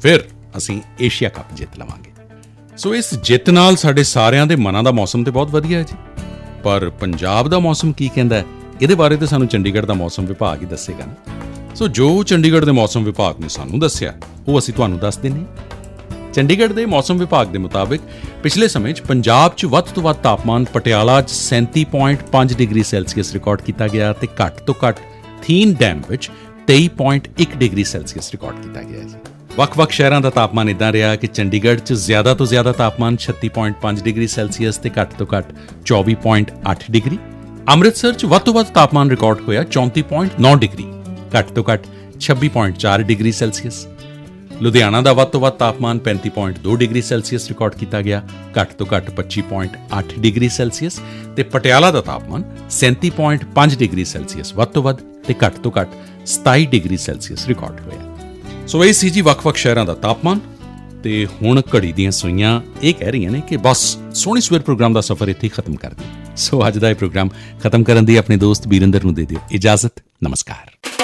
ਫਿਰ ਅਸੀਂ Asia cup ਜਿੱਤ ਲਵਾਂਗੇ। ਸੋ ਇਸ ਜਿੱਤ ਨਾਲ ਸਾਡੇ ਸਾਰਿਆਂ ਦੇ ਮਨਾਂ ਦਾ ਮੌਸਮ ਤਾਂ ਬਹੁਤ ਵਧੀਆ ਹੈ ਜੀ, ਪਰ ਪੰਜਾਬ ਦਾ ਮੌਸਮ ਕੀ ਕਹਿੰਦਾ ਹੈ ਇਹਦੇ ਬਾਰੇ ਤਾਂ ਸਾਨੂੰ ਚੰਡੀਗੜ੍ਹ ਦਾ ਮੌਸਮ ਵਿਭਾਗ ਹੀ ਦੱਸੇਗਾ ਨਾ। ਸੋ ਜੋ ਚੰਡੀਗੜ੍ਹ ਦੇ ਮੌਸਮ ਵਿਭਾਗ ਨੇ ਸਾਨੂੰ ਦੱਸਿਆ ਉਹ ਅਸੀਂ ਤੁਹਾਨੂੰ ਦੱਸ ਦਿੰਦੇ ਹਾਂ। ਚੰਡੀਗੜ੍ਹ ਦੇ ਮੌਸਮ ਵਿਭਾਗ ਦੇ ਮੁਤਾਬਿਕ ਪਿਛਲੇ ਸਮੇਂ 'ਚ ਪੰਜਾਬ 'ਚ ਵੱਧ ਤੋਂ ਵੱਧ ਤਾਪਮਾਨ ਪਟਿਆਲਾ 'ਚ 37.5 ਡਿਗਰੀ ਸੈਲਸੀਅਸ ਰਿਕਾਰਡ ਕੀਤਾ ਗਿਆ ਅਤੇ ਘੱਟ ਤੋਂ ਘੱਟ ਥੀਨ ਡੈਮ ਵਿੱਚ 23.1 ਡਿਗਰੀ ਸੈਲਸੀਅਸ ਰਿਕਾਰਡ ਕੀਤਾ ਗਿਆ ਜੀ। ਵੱਖ-ਵੱਖ ਸ਼ਹਿਰਾਂ ਦਾ ਤਾਪਮਾਨ ਇੱਦਾਂ ਰਿਹਾ ਕਿ ਚੰਡੀਗੜ੍ਹ 'ਚ ਜ਼ਿਆਦਾ ਤੋਂ ਜ਼ਿਆਦਾ ਤਾਪਮਾਨ 36.5 ਡਿਗਰੀ ਸੈਲਸੀਅਸ ਤੇ ਘੱਟ ਤੋਂ ਘੱਟ 24.8 ਡਿਗਰੀ। ਅੰਮ੍ਰਿਤਸਰ 'ਚ ਵੱਧ ਤੋਂ ਵੱਧ ਤਾਪਮਾਨ ਰਿਕਾਰਡ ਹੋਇਆ 34.9 ਡਿਗਰੀ, ਘੱਟ ਤੋਂ ਘੱਟ 26.4 ਡਿਗਰੀ ਸੈਲਸੀਅਸ। ਲੁਧਿਆਣਾ ਦਾ ਵੱਧ ਤੋਂ ਵੱਧ ਤਾਪਮਾਨ 35.2 ਡਿਗਰੀ ਸੈਲਸੀਅਸ ਰਿਕਾਰਡ ਕੀਤਾ ਗਿਆ, ਘੱਟ ਤੋਂ ਘੱਟ 25.8 ਡਿਗਰੀ ਸੈਲਸੀਅਸ ਤੇ ਪਟਿਆਲਾ ਦਾ ਤਾਪਮਾਨ 37.5 ਡਿਗਰੀ ਸੈਲਸੀਅਸ ਵੱਧ ਤੋਂ ਵੱਧ ਤੇ ਘੱਟ ਤੋਂ ਘੱਟ 27 ਡਿਗਰੀ ਸੈਲਸੀਅਸ ਰਿਕਾਰਡ ਹੋਇਆ। ਸੋ ਇਹ ਸੀ ਜੀ ਵੱਖ-ਵੱਖ ਸ਼ਹਿਰਾਂ ਦਾ ਤਾਪਮਾਨ। ਤੇ ਹੁਣ ਘੜੀ ਦੀਆਂ ਸੂਈਆਂ ਇਹ ਕਹਿ ਰਹੀਆਂ ਨੇ ਕਿ ਬਸ ਸੋਹਣੀ ਸਵੇਰ ਪ੍ਰੋਗਰਾਮ ਦਾ ਸਫ਼ਰ ਇੱਥੇ ਹੀ ਖਤਮ ਕਰ ਦਿਓ। ਸੋ ਅੱਜ ਦਾ ਇਹ ਪ੍ਰੋਗਰਾਮ ਖਤਮ ਕਰਨ ਦੀ ਆਪਣੇ ਦੋਸਤ ਬੀਰਿੰਦਰ ਨੂੰ ਦੇ ਦਿਓ ਇਜਾਜ਼ਤ। ਨਮਸਕਾਰ।